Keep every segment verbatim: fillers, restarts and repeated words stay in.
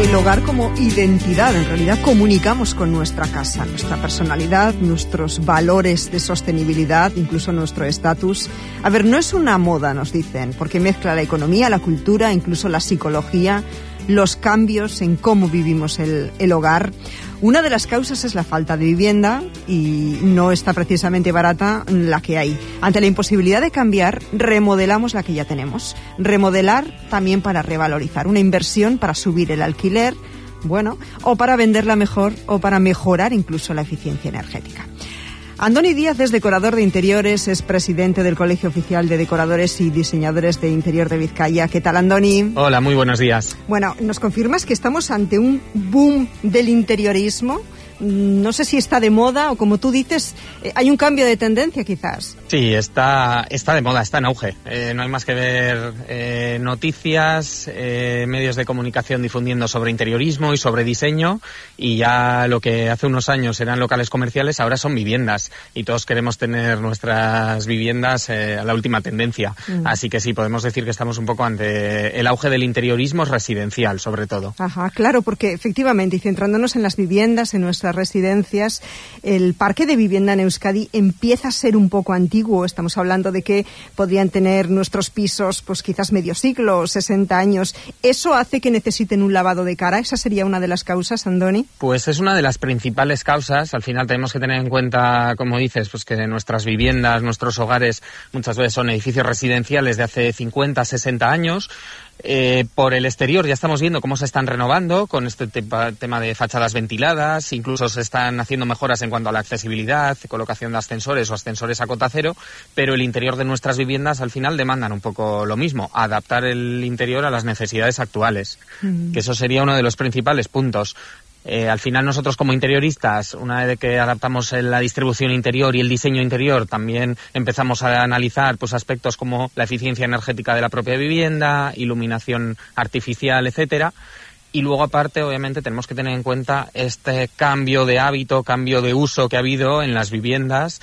el hogar como identidad. En realidad comunicamos con nuestra casa, nuestra personalidad, nuestros valores de sostenibilidad, incluso nuestro estatus. A ver, no es una moda, nos dicen, porque mezcla la economía, la cultura, incluso la psicología, los cambios en cómo vivimos el, el hogar. Una de las causas es la falta de vivienda y no está precisamente barata la que hay. Ante la imposibilidad de cambiar, remodelamos la que ya tenemos. Remodelar también para revalorizar, una inversión para subir el alquiler, bueno, o para venderla mejor o para mejorar incluso la eficiencia energética. Andoni Díaz es decorador de interiores, es presidente del Colegio Oficial de Decoradores y Diseñadores de Interior de Vizcaya. ¿Qué tal, Andoni? Hola, muy buenos días. Bueno, ¿nos confirmas que estamos ante un boom del interiorismo? No sé si está de moda o, como tú dices, eh, hay un cambio de tendencia quizás. Sí, está, está de moda, está en auge. Eh, no hay más que ver eh, noticias, eh, medios de comunicación difundiendo sobre interiorismo y sobre diseño, y ya lo que hace unos años eran locales comerciales ahora son viviendas, y todos queremos tener nuestras viviendas eh, a la última tendencia. Mm. Así que sí, podemos decir que estamos un poco ante el auge del interiorismo residencial, sobre todo. Ajá, claro, porque efectivamente, y centrándonos en las viviendas, en nuestras residencias, el parque de vivienda en Euskadi empieza a ser un poco antiguo. Estamos hablando de que podrían tener nuestros pisos pues quizás medio siglo, sesenta años. ¿Eso hace que necesiten un lavado de cara? ¿Esa sería una de las causas, Andoni? Pues es una de las principales causas. Al final tenemos que tener en cuenta, como dices, pues que nuestras viviendas, nuestros hogares muchas veces son edificios residenciales de hace cincuenta, sesenta años. Eh, por el exterior ya estamos viendo cómo se están renovando con este tepa, tema de fachadas ventiladas, incluso se están haciendo mejoras en cuanto a la accesibilidad, colocación de ascensores o ascensores a cota cero, pero el interior de nuestras viviendas al final demandan un poco lo mismo, adaptar el interior a las necesidades actuales, mm. que eso sería uno de los principales puntos. Eh, al final nosotros como interioristas, una vez que adaptamos la distribución interior y el diseño interior, también empezamos a analizar pues aspectos como la eficiencia energética de la propia vivienda, iluminación artificial, etcétera. Y luego, aparte, obviamente, tenemos que tener en cuenta este cambio de hábito, cambio de uso que ha habido en las viviendas,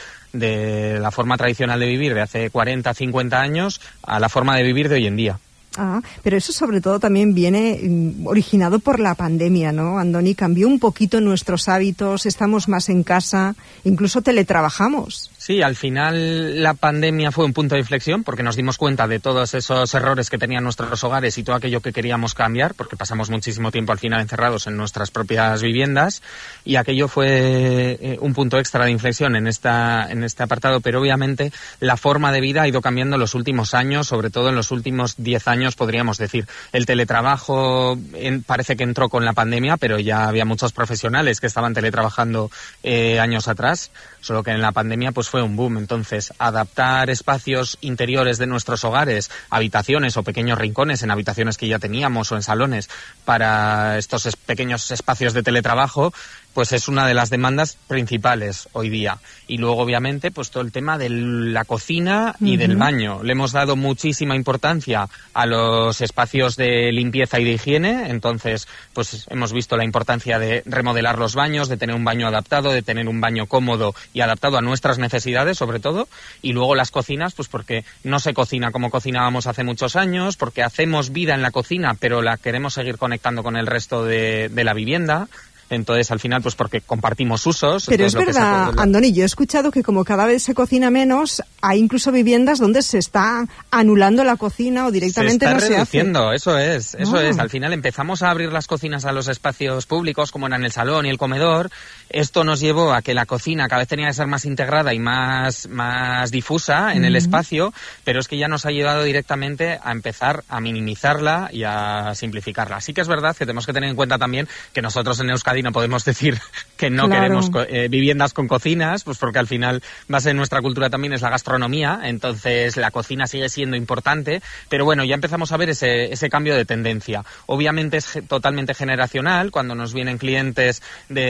de la forma tradicional de vivir de hace cuarenta, cincuenta años a la forma de vivir de hoy en día. Ah, pero eso sobre todo también viene mm, originado por la pandemia, ¿no, Andoni? Cambió un poquito nuestros hábitos, estamos más en casa, incluso teletrabajamos. Sí, al final la pandemia fue un punto de inflexión porque nos dimos cuenta de todos esos errores que tenían nuestros hogares y todo aquello que queríamos cambiar, porque pasamos muchísimo tiempo al final encerrados en nuestras propias viviendas, y aquello fue eh, un punto extra de inflexión en esta en este apartado, pero obviamente la forma de vida ha ido cambiando en los últimos años, sobre todo en los últimos diez años podríamos decir. El teletrabajo en, parece que entró con la pandemia, pero ya había muchos profesionales que estaban teletrabajando eh, años atrás, solo que en la pandemia pues fue un boom. Entonces, adaptar espacios interiores de nuestros hogares, habitaciones o pequeños rincones en habitaciones que ya teníamos o en salones para estos es- pequeños espacios de teletrabajo, pues es una de las demandas principales hoy día. Y luego, obviamente, pues todo el tema de la cocina y uh-huh. del baño. Le hemos dado muchísima importancia a los espacios de limpieza y de higiene. Entonces, pues hemos visto la importancia de remodelar los baños, de tener un baño adaptado, de tener un baño cómodo y adaptado a nuestras necesidades, sobre todo. Y luego las cocinas, pues porque no se cocina como cocinábamos hace muchos años, porque hacemos vida en la cocina, pero la queremos seguir conectando con el resto de, de la vivienda. Entonces, al final, pues porque compartimos usos. Pero es verdad, Andoni, yo he escuchado que como cada vez se cocina menos, hay incluso viviendas donde se está anulando la cocina o directamente no se hace. Se está reduciendo, eso es, eso oh. es. Al final empezamos a abrir las cocinas a los espacios públicos, como eran el salón y el comedor. Esto nos llevó a que la cocina cada vez tenía que ser más integrada y más, más difusa en uh-huh. el espacio, pero es que ya nos ha llevado directamente a empezar a minimizarla y a simplificarla. Así que es verdad que tenemos que tener en cuenta también que nosotros en Euskadi no podemos decir que no claro. queremos eh, viviendas con cocinas, pues porque al final base de nuestra cultura también es la gastronomía, entonces la cocina sigue siendo importante, pero bueno, ya empezamos a ver ese, ese cambio de tendencia. Obviamente es totalmente generacional, cuando nos vienen clientes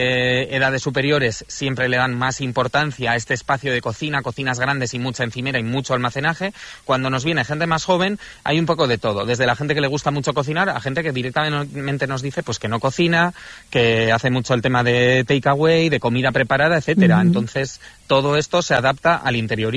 de edades superiores siempre le dan más importancia a este espacio de cocina, cocinas grandes y mucha encimera y mucho almacenaje. Cuando nos viene gente más joven hay un poco de todo, desde la gente que le gusta mucho cocinar a gente que directamente nos dice pues que no cocina, que hace mucho el tema de takeaway, de comida preparada, etcétera. Uh-huh. Entonces, todo esto se adapta al interiorismo.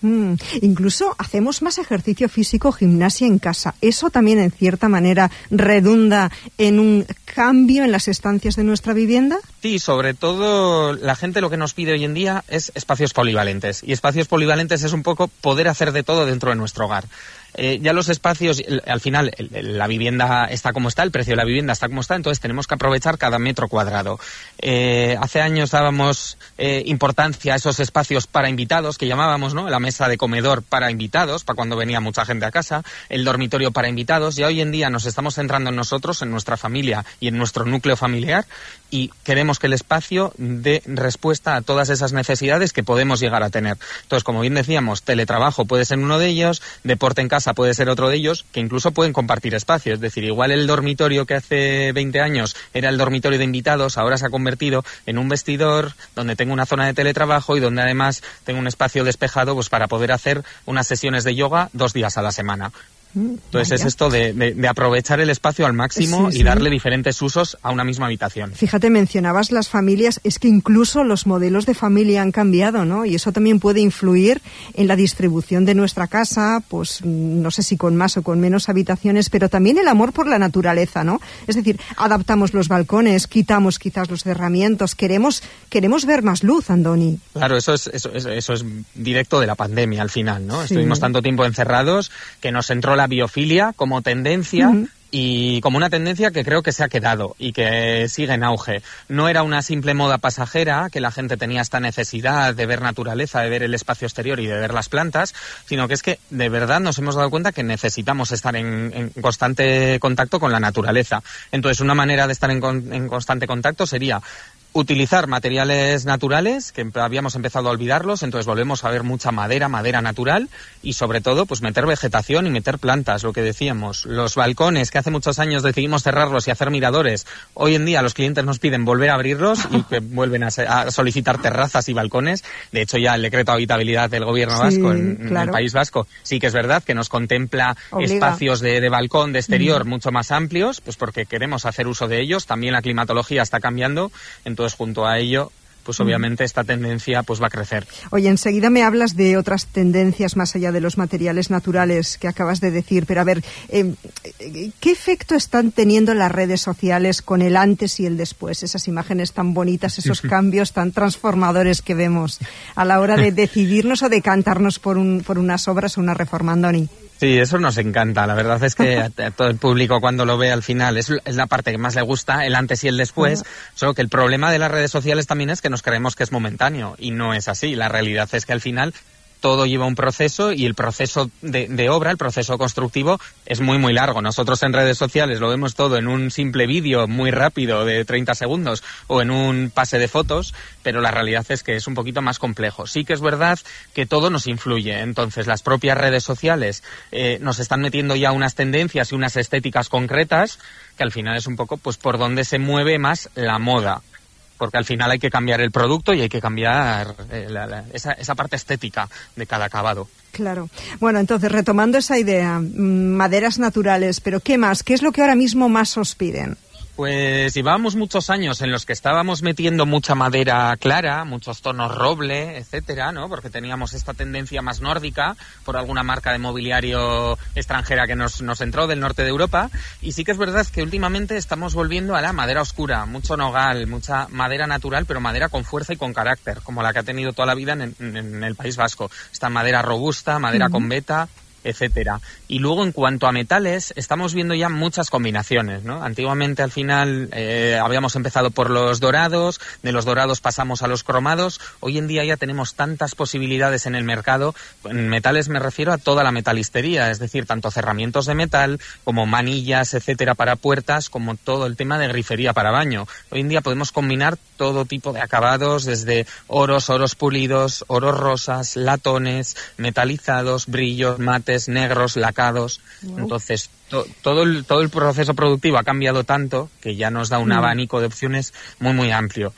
Mm, incluso hacemos más ejercicio físico, gimnasia en casa. ¿Eso también en cierta manera redunda en un cambio en las estancias de nuestra vivienda? Sí, sobre todo la gente lo que nos pide hoy en día es espacios polivalentes. Y espacios polivalentes es un poco poder hacer de todo dentro de nuestro hogar. Eh, ya los espacios, al final, la vivienda está como está, el precio de la vivienda está como está, entonces tenemos que aprovechar cada metro cuadrado. Eh, hace años dábamos eh, importancia a esos espacios para invitados, que llamábamos, ¿no? La mesa de comedor para invitados, para cuando venía mucha gente a casa, el dormitorio para invitados, y hoy en día nos estamos centrando en nosotros, en nuestra familia y en nuestro núcleo familiar, y queremos que el espacio dé respuesta a todas esas necesidades que podemos llegar a tener. Entonces, como bien decíamos, teletrabajo puede ser uno de ellos, deporte en casa puede ser otro de ellos, que incluso pueden compartir espacios. Es decir, igual el dormitorio que hace veinte años era el dormitorio de invitados, ahora se ha convertido en un vestidor donde tengo una zona de teletrabajo y donde además tengo un espacio despejado pues para poder hacer unas sesiones de yoga dos días a la semana. Entonces Vaya. es esto de, de, de aprovechar el espacio al máximo sí, y sí. darle diferentes usos a una misma habitación. Fíjate, mencionabas las familias, es que incluso los modelos de familia han cambiado, ¿no? Y eso también puede influir en la distribución de nuestra casa, pues no sé si con más o con menos habitaciones, pero también el amor por la naturaleza, ¿no? Es decir, adaptamos los balcones, quitamos quizás los cerramientos, queremos queremos ver más luz, Andoni. Claro, eso es eso, eso, eso es directo de la pandemia al final, ¿no? Sí. Estuvimos tanto tiempo encerrados que nos entró la la biofilia como tendencia uh-huh. y como una tendencia que creo que se ha quedado y que sigue en auge. No era una simple moda pasajera, que la gente tenía esta necesidad de ver naturaleza, de ver el espacio exterior y de ver las plantas, sino que es que de verdad nos hemos dado cuenta que necesitamos estar en, en constante contacto con la naturaleza. Entonces, una manera de estar en, en constante contacto sería utilizar materiales naturales, que habíamos empezado a olvidarlos, entonces volvemos a ver mucha madera, madera natural, y sobre todo, pues meter vegetación y meter plantas, lo que decíamos. Los balcones, que hace muchos años decidimos cerrarlos y hacer miradores, hoy en día los clientes nos piden volver a abrirlos y que vuelven a, a solicitar terrazas y balcones. De hecho, ya el decreto de habitabilidad del gobierno sí, vasco, en, claro. en el País Vasco, sí que es verdad que nos contempla Obliga. espacios de, de balcón, de exterior, mm. mucho más amplios, pues porque queremos hacer uso de ellos. También la climatología está cambiando, entonces Entonces, junto a ello, pues obviamente esta tendencia pues va a crecer. Oye, enseguida me hablas de otras tendencias más allá de los materiales naturales que acabas de decir, pero a ver, eh, ¿qué efecto están teniendo las redes sociales con el antes y el después? Esas imágenes tan bonitas, esos cambios tan transformadores que vemos a la hora de decidirnos o decantarnos por, un, por unas obras o una reforma, Andoni. Sí, eso nos encanta. La verdad es que a todo el público cuando lo ve al final es, es la parte que más le gusta, el antes y el después. Solo que el problema de las redes sociales también es que nos creemos que es momentáneo y no es así. La realidad es que al final todo lleva un proceso y el proceso de, de obra, el proceso constructivo, es muy, muy largo. Nosotros en redes sociales lo vemos todo en un simple vídeo muy rápido de treinta segundos o en un pase de fotos, pero la realidad es que es un poquito más complejo. Sí que es verdad que todo nos influye. Entonces, las propias redes sociales eh, nos están metiendo ya unas tendencias y unas estéticas concretas que al final es un poco pues por donde se mueve más la moda. Porque al final hay que cambiar el producto y hay que cambiar eh, la, la, esa, esa parte estética de cada acabado. Claro. Bueno, entonces, retomando esa idea, maderas naturales, pero ¿qué más? ¿Qué es lo que ahora mismo más os piden? Pues llevábamos muchos años en los que estábamos metiendo mucha madera clara, muchos tonos roble, etcétera, ¿no? Porque teníamos esta tendencia más nórdica por alguna marca de mobiliario extranjera que nos, nos entró del norte de Europa. Y sí que es verdad que últimamente estamos volviendo a la madera oscura, mucho nogal, mucha madera natural, pero madera con fuerza y con carácter, como la que ha tenido toda la vida en, en, en el País Vasco. Esta madera robusta, madera uh-huh. con veta, etcétera. Y luego, en cuanto a metales, estamos viendo ya muchas combinaciones, ¿no? Antiguamente, al final, eh, habíamos empezado por los dorados, de los dorados pasamos a los cromados. Hoy en día ya tenemos tantas posibilidades en el mercado. En metales me refiero a toda la metalistería, es decir, tanto cerramientos de metal, como manillas, etcétera, para puertas, como todo el tema de grifería para baño. Hoy en día podemos combinar todo tipo de acabados, desde oros, oros pulidos, oros rosas, latones, metalizados, brillos, mates, negros, lacados. Wow. Entonces, to, todo, el, todo el proceso productivo ha cambiado tanto que ya nos da un mm. abanico de opciones muy, muy amplio.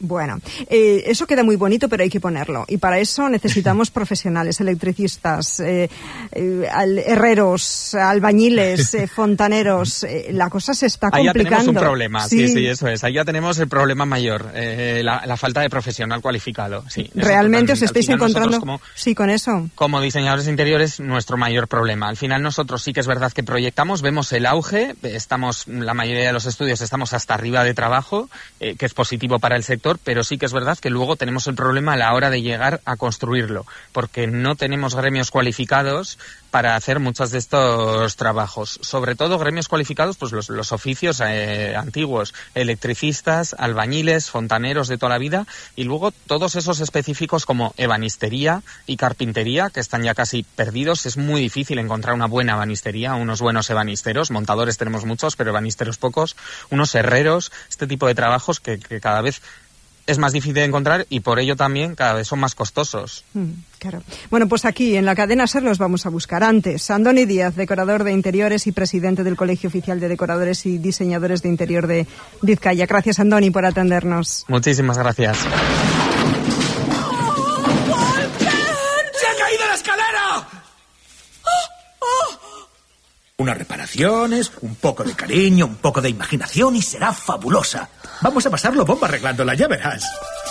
Bueno, eh, eso queda muy bonito, pero hay que ponerlo. Y para eso necesitamos profesionales, electricistas, eh, eh, al, herreros, albañiles, eh, fontaneros. Eh, la cosa se está complicando. Ahí ya tenemos un problema, sí, sí, sí, eso es. Ahí ya tenemos el problema mayor, eh, la, la falta de profesional cualificado. Sí, ¿realmente os estáis encontrando como, sí, con eso? Como diseñadores interiores, nuestro mayor problema. Al final nosotros sí que es verdad que proyectamos, vemos el auge, estamos, la mayoría de los estudios estamos hasta arriba de trabajo, eh, que es positivo para el sector, pero sí que es verdad que luego tenemos el problema a la hora de llegar a construirlo, porque no tenemos gremios cualificados para hacer muchos de estos trabajos. Sobre todo gremios cualificados, pues los, los oficios eh, antiguos, electricistas, albañiles, fontaneros de toda la vida, y luego todos esos específicos como ebanistería y carpintería, que están ya casi perdidos. Es muy difícil encontrar una buena ebanistería, unos buenos ebanisteros. Montadores tenemos muchos, pero ebanisteros pocos. Unos herreros, este tipo de trabajos que, que cada vez es más difícil de encontrar y por ello también cada vez son más costosos. Mm, claro. Bueno, pues aquí en la cadena SER los vamos a buscar. Antes, Andoni Díaz, decorador de interiores y presidente del Colegio Oficial de Decoradores y Diseñadores de Interior de Vizcaya. Gracias, Andoni, por atendernos. Muchísimas gracias. ¡Se ha caído la escalera! Unas reparaciones, un poco de cariño, un poco de imaginación y será fabulosa. Vamos a pasarlo bomba arreglándola, ya verás.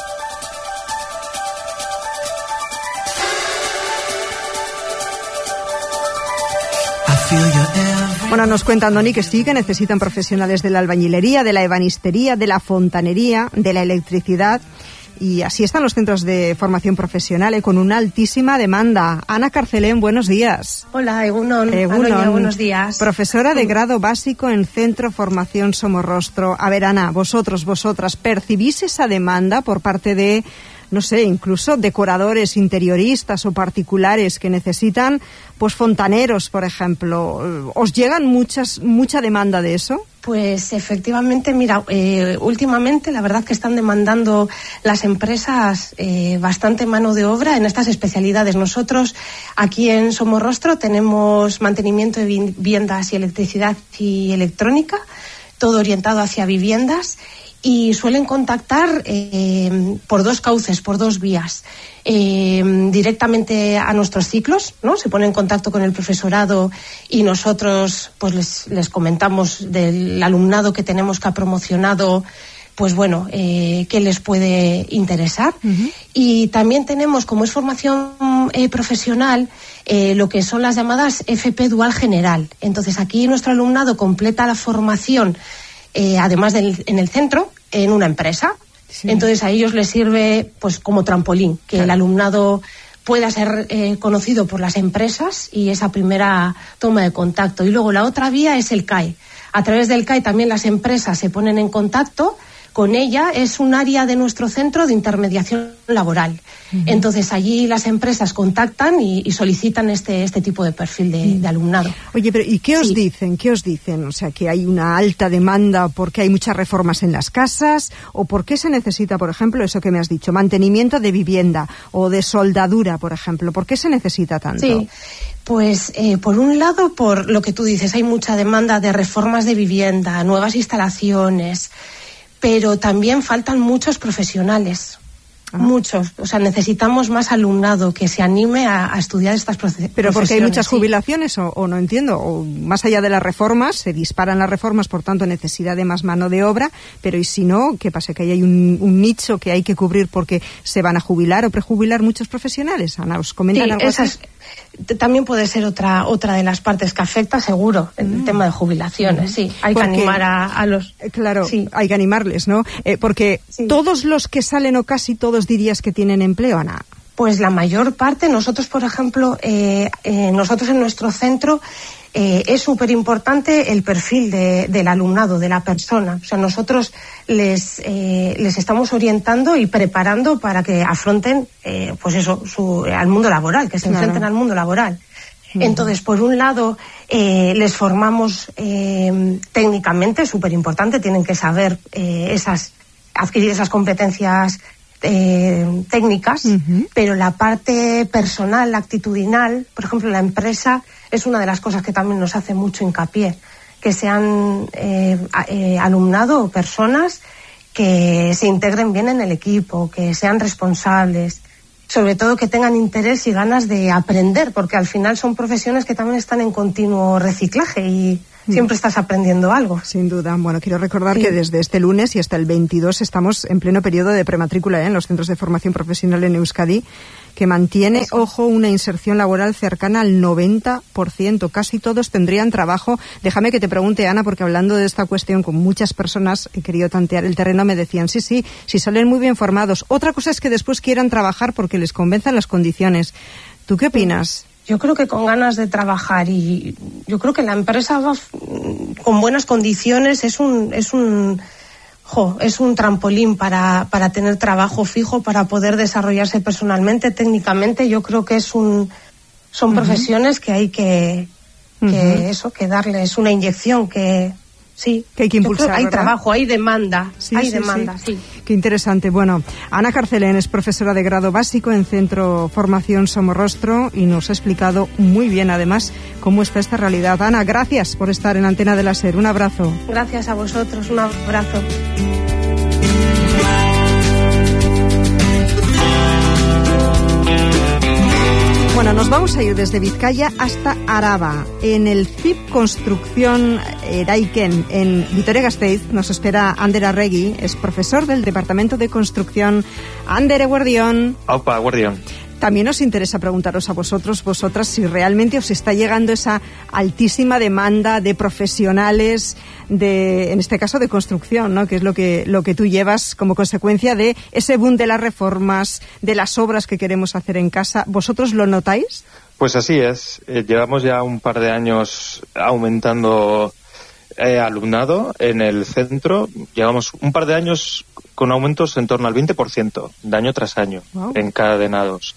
Bueno, nos cuenta Andoni que sí, que necesitan profesionales de la albañilería, de la ebanistería, de la fontanería, de la electricidad. Y así están los centros de formación profesional, eh, con una altísima demanda. Ana Carcelén, buenos días. Hola, Egunon. Egunon, Aloña, buenos días. Profesora de grado básico en Centro Formación Somorrostro. A ver, Ana, vosotros, vosotras, ¿percibís esa demanda por parte de, no sé, incluso decoradores, interioristas o particulares que necesitan, pues, fontaneros, por ejemplo? ¿Os llegan muchas, mucha demanda de eso? Pues efectivamente, mira, eh, últimamente la verdad que están demandando las empresas eh, bastante mano de obra en estas especialidades. Nosotros aquí en Somorrostro tenemos mantenimiento de viviendas y electricidad y electrónica, todo orientado hacia viviendas. Y suelen contactar eh, por dos cauces, por dos vías. Eh, directamente a nuestros ciclos, ¿no? Se ponen en contacto con el profesorado y nosotros pues les, les comentamos del alumnado que tenemos que ha promocionado, pues bueno, eh, qué les puede interesar. Uh-huh. Y también tenemos, como es formación eh, profesional, eh, lo que son las llamadas F P Dual General. Entonces aquí nuestro alumnado completa la formación Eh, además del, en el centro, en una empresa. Sí. Entonces a ellos les sirve pues como trampolín, que claro, el alumnado pueda ser eh, conocido por las empresas y esa primera toma de contacto. Y luego la otra vía es el C A E. A través del C A E también las empresas se ponen en contacto con ella. Es un área de nuestro centro de intermediación laboral. Uh-huh. Entonces allí las empresas contactan y, y solicitan este este tipo de perfil de, uh-huh. de alumnado. Oye, pero ¿y qué os sí. dicen? ¿Qué os dicen? O sea, que hay una alta demanda porque hay muchas reformas en las casas, o por qué se necesita, por ejemplo, eso que me has dicho, mantenimiento de vivienda o de soldadura, por ejemplo. ¿Por qué se necesita tanto? Sí. Pues eh, por un lado, por lo que tú dices, hay mucha demanda de reformas de vivienda, nuevas instalaciones, pero también faltan muchos profesionales. Ah. Muchos, o sea, necesitamos más alumnado que se anime a, a estudiar estas profesiones. Pero porque hay muchas jubilaciones, sí. o, o no entiendo, o más allá de las reformas, se disparan las reformas, por tanto necesidad de más mano de obra, pero y si no, ¿qué pasa? Que ahí hay un, un nicho que hay que cubrir porque se van a jubilar o prejubilar muchos profesionales. Ana, ¿os comentan sí, algo esas, así? También puede ser otra otra de las partes que afecta, seguro, el mm. tema de jubilaciones, mm. sí. Hay porque, que animar a, a los... Claro, sí. hay que animarles, ¿no? Eh, porque sí. todos los que salen, o casi todos, dirías que tienen empleo, Ana. Pues la mayor parte. Nosotros, por ejemplo, eh, eh, nosotros en nuestro centro eh, es súper importante el perfil de, del alumnado, de la persona. O sea, nosotros les eh, les estamos orientando y preparando para que afronten, eh, pues eso, su, al mundo laboral, que se enfrenten claro. al mundo laboral. Uh-huh. Entonces, por un lado, eh, les formamos eh, técnicamente, súper importante, tienen que saber eh, esas, adquirir esas competencias Eh, técnicas, uh-huh. pero la parte personal, actitudinal, por ejemplo, la empresa es una de las cosas que también nos hace mucho hincapié, que sean eh, eh, alumnado o personas que se integren bien en el equipo, que sean responsables, sobre todo que tengan interés y ganas de aprender, porque al final son profesiones que también están en continuo reciclaje y siempre estás aprendiendo algo. Sin duda. Bueno, quiero recordar sí. que desde este lunes y hasta el veintidós estamos en pleno periodo de prematrícula ¿eh? en los centros de formación profesional en Euskadi, que mantiene, Eso. ojo, una inserción laboral cercana al noventa por ciento. Casi todos tendrían trabajo. Déjame que te pregunte, Ana, porque hablando de esta cuestión con muchas personas, he querido tantear el terreno, me decían, sí, sí, si salen muy bien formados. Otra cosa es que después quieran trabajar porque les convenzan las condiciones. ¿Tú qué opinas? Yo creo que con ganas de trabajar, y yo creo que la empresa va con buenas condiciones, es un es un jo, es un trampolín para para tener trabajo fijo, para poder desarrollarse personalmente, técnicamente. Yo creo que es un son uh-huh. profesiones que hay que que uh-huh. eso, que darles una inyección, que sí, que hay que impulsar, hay ¿verdad? trabajo, hay demanda, sí, hay sí, demanda, sí. sí. Qué interesante. Bueno, Ana Carcelén es profesora de grado básico en Centro Formación Somorrostro y nos ha explicado muy bien, además, cómo está esta realidad. Ana, gracias por estar en Antena de la SER. Un abrazo. Gracias a vosotros. Un abrazo. Bueno, nos vamos a ir desde Vizcaya hasta Araba. En el C I P Construcción Eraiken, en Vitoria-Gasteiz, nos espera Ander Arregui, es profesor del Departamento de Construcción. Ander, eguerdión. Aupa, eguerdión. También nos interesa preguntaros a vosotros, vosotras, si realmente os está llegando esa altísima demanda de profesionales, de, en este caso, de construcción, ¿no? Que es lo que, lo que tú llevas como consecuencia de ese boom de las reformas, de las obras que queremos hacer en casa. ¿Vosotros lo notáis? Pues así es. Eh, llevamos ya un par de años aumentando eh, alumnado en el centro. Llevamos un par de años con aumentos en torno al veinte por ciento de año tras año, wow, encadenados.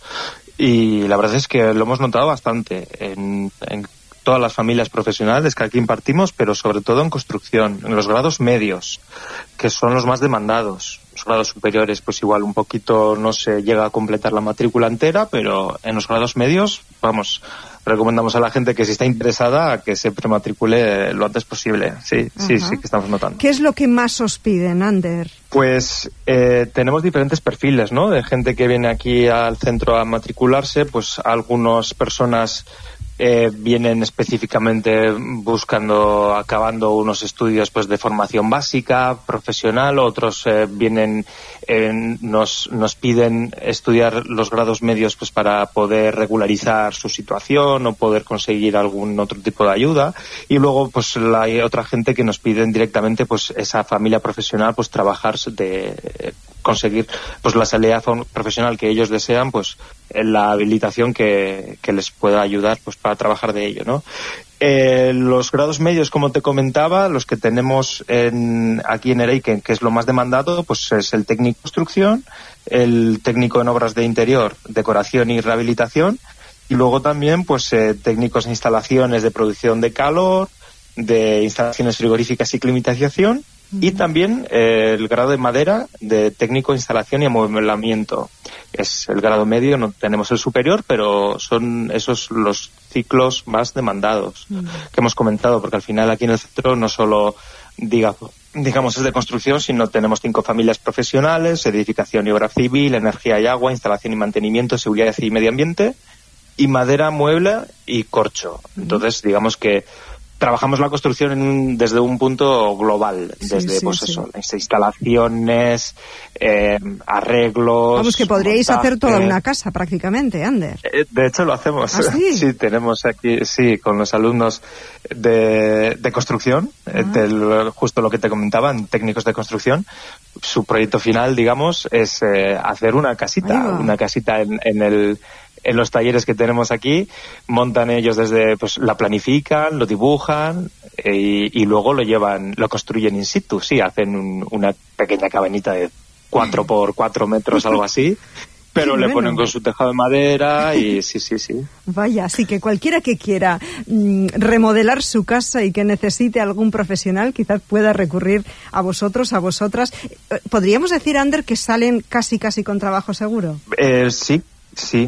Y la verdad es que lo hemos notado bastante en, en todas las familias profesionales que aquí impartimos, pero sobre todo en construcción, en los grados medios, que son los más demandados. Los grados superiores, pues igual un poquito no se llega a completar la matrícula entera, pero en los grados medios, vamos, recomendamos a la gente que si está interesada que se prematricule lo antes posible. Sí, Ajá. sí, sí que estamos notando. ¿Qué es lo que más os piden, Ander? Pues eh, tenemos diferentes perfiles, ¿no? De gente que viene aquí al centro a matricularse, pues algunas personas Eh, vienen específicamente buscando, acabando unos estudios pues de formación básica, profesional, otros eh, vienen, eh, nos, nos piden estudiar los grados medios pues para poder regularizar su situación o poder conseguir algún otro tipo de ayuda, y luego pues la, hay otra gente que nos piden directamente pues esa familia profesional pues trabajar de eh, conseguir pues la salida profesional que ellos desean, pues en la habilitación que, que les pueda ayudar pues para trabajar de ello, ¿no? Eh, los grados medios, como te comentaba, los que tenemos en, aquí en Eraiken, que es lo más demandado, pues es el técnico de construcción, el técnico en obras de interior, decoración y rehabilitación, y luego también pues eh, técnicos en instalaciones de producción de calor, de instalaciones frigoríficas y climatización, y también eh, el grado de madera de técnico de instalación y amueblamiento. Es el grado medio, no tenemos el superior, pero son esos los ciclos más demandados mm. que hemos comentado, porque al final aquí en el centro no solo diga, digamos es de construcción, sino tenemos cinco familias profesionales, edificación y obra civil, energía y agua, instalación y mantenimiento, seguridad y medio ambiente, y madera, mueble y corcho. Mm. Entonces, digamos que trabajamos la construcción en un, desde un punto global, sí, desde sí, pues sí. eso, las instalaciones, eh, arreglos. Vamos, que podríais montaje. hacer toda una casa prácticamente, Ander. Eh, de hecho lo hacemos. ¿Ah, sí? Sí, tenemos aquí, sí, con los alumnos de, de construcción, eh, del, justo lo que te comentaban, técnicos de construcción. Su proyecto final, digamos, es eh, hacer una casita, una casita en, en el en los talleres que tenemos aquí. Montan ellos desde, pues la planifican, lo dibujan eh, y, y luego lo llevan, lo construyen in situ, sí, hacen un, una pequeña cabañita de cuatro por cuatro metros, algo así, pero le bueno. ponen con su tejado de madera y sí, sí, sí. Vaya, así que cualquiera que quiera mmm, remodelar su casa y que necesite algún profesional, quizás pueda recurrir a vosotros, a vosotras. ¿Podríamos decir, Ander, que salen casi, casi con trabajo seguro? Eh, sí. Sí,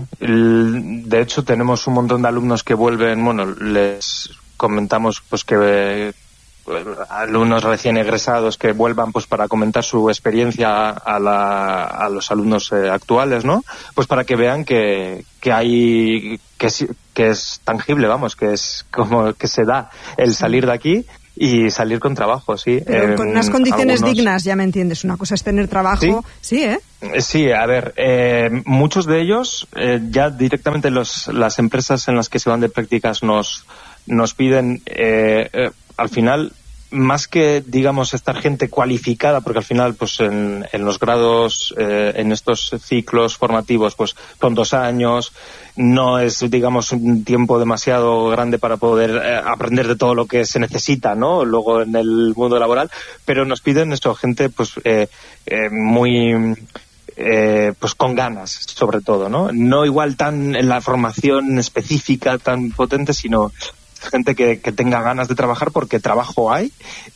de hecho tenemos un montón de alumnos que vuelven, bueno, les comentamos pues que alumnos recién egresados que vuelvan pues para comentar su experiencia a, la, a los alumnos eh, actuales, ¿no? Pues para que vean que, que hay que es, que es tangible, vamos, que es como que se da el salir de aquí y salir con trabajo, sí. Pero eh, con unas condiciones algunos... dignas, ya me entiendes. Una cosa es tener trabajo, sí, ¿sí eh? Sí, a ver, eh, muchos de ellos eh, ya directamente los, las empresas en las que se van de prácticas nos nos piden eh, eh, al final, más que, digamos, estar gente cualificada, porque al final, pues en, en los grados, eh, en estos ciclos formativos, pues con dos años, no es, digamos, un tiempo demasiado grande para poder eh, aprender de todo lo que se necesita, ¿no? Luego en el mundo laboral, pero nos piden esto, gente, pues, eh, eh, muy... Eh, pues con ganas, sobre todo, ¿no? No igual tan en la formación específica, tan potente, sino gente que, que tenga ganas de trabajar porque trabajo hay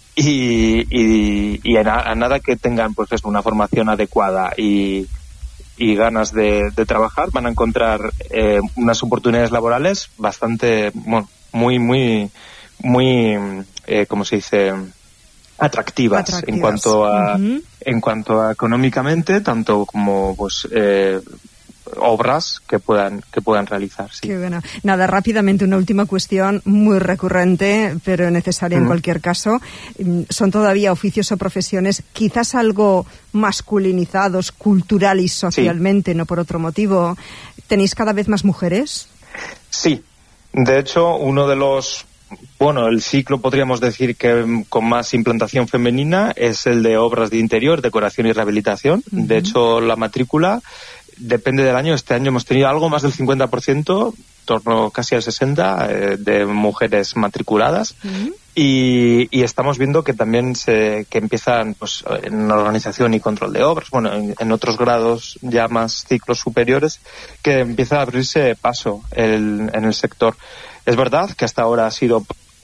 y, y, y a, a nada que tengan pues eso, una formación adecuada y, y ganas de, de trabajar van a encontrar eh, unas oportunidades laborales bastante, bueno, muy, muy, muy, eh, ¿cómo se dice? Atractivas, atractivas en cuanto a uh-huh. en cuanto a económicamente, tanto como pues eh, obras que puedan que puedan realizar. Sí. Qué bueno. Nada, rápidamente una última cuestión muy recurrente, pero necesaria uh-huh. en cualquier caso. Son todavía oficios o profesiones quizás algo masculinizados, cultural y socialmente, sí. no por otro motivo. ¿Tenéis cada vez más mujeres? Sí. De hecho, uno de los Bueno, el ciclo podríamos decir que con más implantación femenina es el de obras de interior, decoración y rehabilitación. Uh-huh. De hecho, la matrícula depende del año. Este año hemos tenido algo más del cincuenta por ciento, en torno casi al sesenta por ciento, eh, de mujeres matriculadas. Uh-huh. Y, y estamos viendo que también se que empiezan pues en organización y control de obras, bueno, en, en otros grados ya más ciclos superiores, que empieza a abrirse paso el, en el sector. Es verdad que hasta ahora ha sido,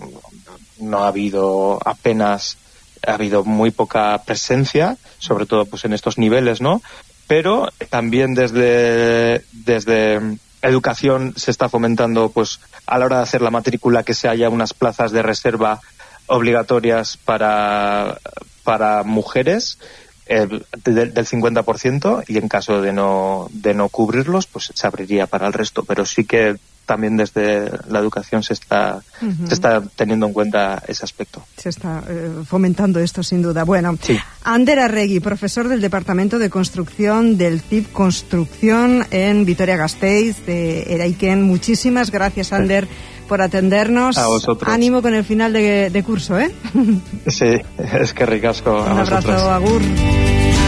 no ha habido apenas, ha habido muy poca presencia, sobre todo pues en estos niveles, ¿no? Pero también desde, desde educación se está fomentando, pues a la hora de hacer la matrícula, que se haya unas plazas de reserva obligatorias para, para mujeres, eh, de, del cincuenta por ciento, y en caso de no, de no cubrirlos, pues se abriría para el resto. Pero sí que también desde la educación se está uh-huh. se está teniendo en cuenta ese aspecto. Se está eh, fomentando esto, sin duda. Bueno, sí. Ander Arregui, profesor del Departamento de Construcción del C I P Construcción en Vitoria-Gasteiz, de Eraiken. Muchísimas gracias, Ander, por atendernos. A vosotros. Ánimo con el final de, de curso, ¿eh? Sí, es que ricasco. Un abrazo, agur.